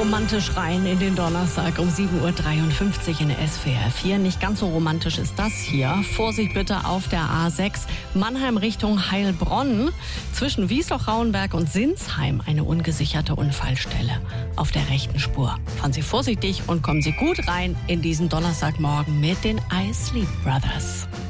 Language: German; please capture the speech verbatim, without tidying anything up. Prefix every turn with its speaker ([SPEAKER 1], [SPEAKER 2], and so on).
[SPEAKER 1] romantisch rein in den Donnerstag um sieben Uhr dreiundfünfzig in S W R vier. Nicht ganz so romantisch ist das hier. Vorsicht bitte auf der A sechs, Mannheim Richtung Heilbronn. Zwischen Wiesloch-Rauenberg und Sinsheim eine ungesicherte Unfallstelle auf der rechten Spur. Fahren Sie vorsichtig und kommen Sie gut rein in diesen Donnerstagmorgen mit den I Sleep Brothers.